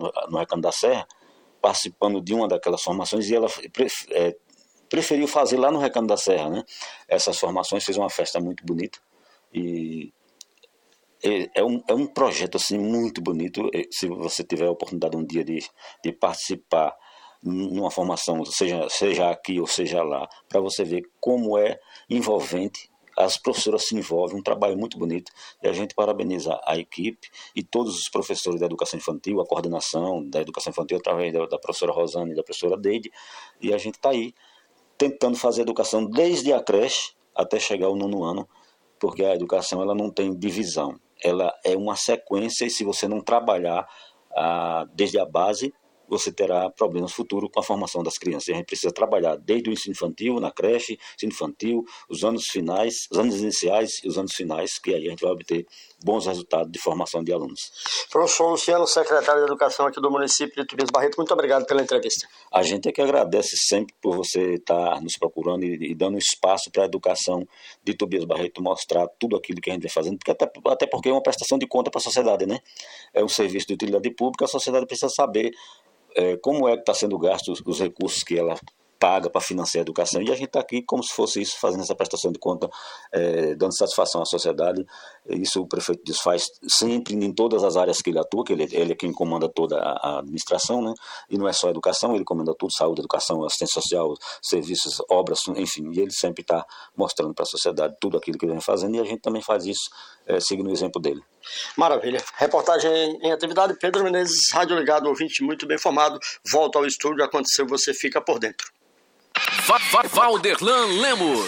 no Recanto da Serra, participando de uma daquelas formações, e ela preferiu fazer lá no Recanto da Serra, né? Essas formações, fez uma festa muito bonita, e é um projeto assim, muito bonito. Se você tiver a oportunidade um dia de participar numa formação, seja aqui ou seja lá, para você ver como é envolvente. As professoras se envolvem, um trabalho muito bonito, e a gente parabeniza a equipe e todos os professores da educação infantil, a coordenação da educação infantil através da professora Rosane e da professora Deide, e a gente está aí tentando fazer educação desde a creche até chegar ao 9º ano, porque a educação ela não tem divisão, ela é uma sequência, e se você não trabalhar desde a base, você terá problemas futuros com a formação das crianças. A gente precisa trabalhar desde o ensino infantil, na creche, ensino infantil, os anos finais, os anos iniciais e os anos finais, que aí a gente vai obter bons resultados de formação de alunos. Professor Luciano, secretário de Educação aqui do município de Tobias Barreto, muito obrigado pela entrevista. A gente é que agradece sempre por você estar nos procurando e dando espaço para a educação de Tobias Barreto mostrar tudo aquilo que a gente vem fazendo, porque até porque é uma prestação de conta para a sociedade, né? É um serviço de utilidade pública, a sociedade precisa saber como é que está sendo gasto os recursos que ela paga para financiar a educação, e a gente está aqui como se fosse isso, fazendo essa prestação de conta, dando satisfação à sociedade. Isso o prefeito Dias faz sempre em todas as áreas que ele atua, que ele é quem comanda toda a administração, né? E não é só a educação, ele comanda tudo, saúde, educação, assistência social, serviços, obras, enfim, e ele sempre está mostrando para a sociedade tudo aquilo que ele vem fazendo, e a gente também faz isso seguindo o exemplo dele. Maravilha. Reportagem em atividade, Pedro Menezes, Rádio Ligado, ouvinte muito bem informado. Volta ao estúdio, aconteceu, você fica por dentro. Valderlan Lemos.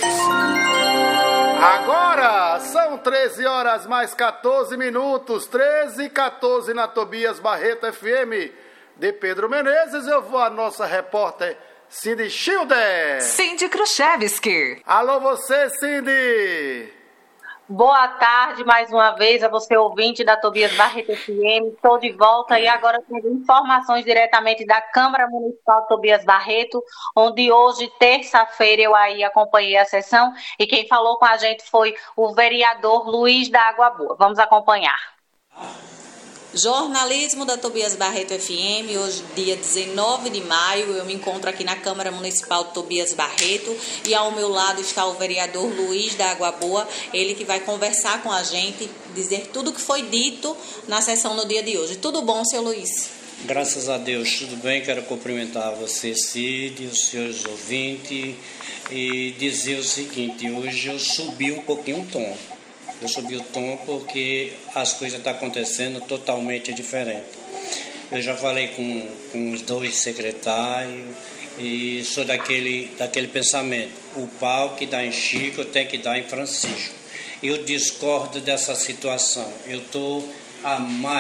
Agora são 13 horas mais 14 minutos, 13h14 na Tobias Barreto FM. De Pedro Menezes, eu vou à nossa repórter Cindy Schilder. Cindy Kruszewski. Alô você, Cindy. Boa tarde mais uma vez a você, ouvinte da Tobias Barreto FM. Estou de volta e agora tendo informações diretamente da Câmara Municipal de Tobias Barreto, onde hoje, terça-feira, eu aí acompanhei a sessão e quem falou com a gente foi o vereador Luiz da Água Boa. Vamos acompanhar. Jornalismo da Tobias Barreto FM, hoje dia 19 de maio, eu me encontro aqui na Câmara Municipal de Tobias Barreto e ao meu lado está o vereador Luiz da Água Boa, ele que vai conversar com a gente, dizer tudo o que foi dito na sessão no dia de hoje. Tudo bom, seu Luiz? Graças a Deus, tudo bem. Quero cumprimentar você, Cid, os senhores ouvintes, e dizer o seguinte: hoje eu subi um pouquinho o tom. Eu subi o tom porque as coisas estão acontecendo totalmente diferente. Eu já falei com os dois secretários e sou daquele pensamento: o pau que dá em Chico tem que dar em Francisco. Eu discordo dessa situação. Eu estou há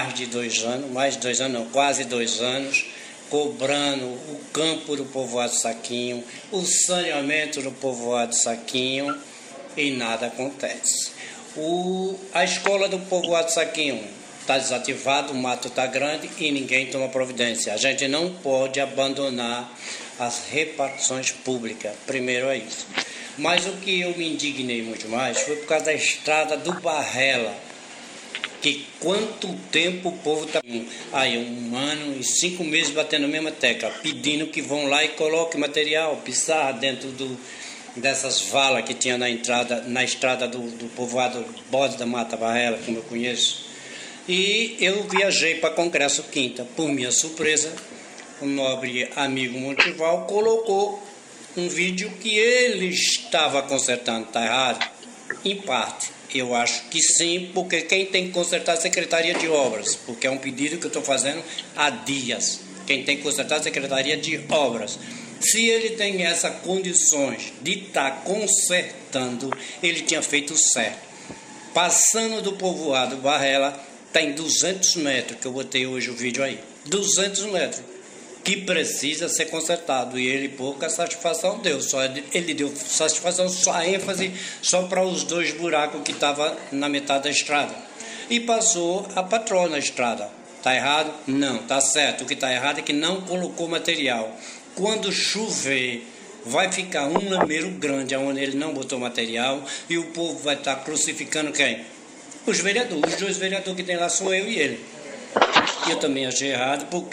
quase 2 anos, cobrando o campo do povoado Saquinho, o saneamento do povoado Saquinho, e nada acontece. A escola do povoado Saquinho está desativada, o mato está grande e ninguém toma providência. A gente não pode abandonar as repartições públicas, primeiro é isso. Mas o que eu me indignei muito mais foi por causa da estrada do Barrela, que quanto tempo o povo está aí 1 ano e 5 meses batendo a mesma tecla, pedindo que vão lá e coloquem material, pissarra dentro dessas valas que tinha na estrada do povoado Bode da Mata Barrela, como eu conheço. E eu viajei para Congresso Quinta. Por minha surpresa, o nobre amigo Montival colocou um vídeo que ele estava consertando. Está errado? Em parte, eu acho que sim, porque quem tem que consertar é a Secretaria de Obras, porque é um pedido que eu estou fazendo há dias. Quem tem que consertar é a Secretaria de Obras. Se ele tem essas condições de estar consertando, ele tinha feito certo. Passando do povoado Barrela, tem 200 metros, que eu botei hoje o vídeo aí. 200 metros, que precisa ser consertado. E ele pouca satisfação deu. Ele deu satisfação, só ênfase só para os 2 buracos que estavam na metade da estrada. E passou a patroa na estrada. Está errado? Não, está certo. O que está errado é que não colocou material. Quando chover, vai ficar um lameiro grande, onde ele não botou material, e o povo vai estar crucificando quem? Os vereadores. Os 2 vereadores que tem lá são eu e ele. Eu também achei errado, porque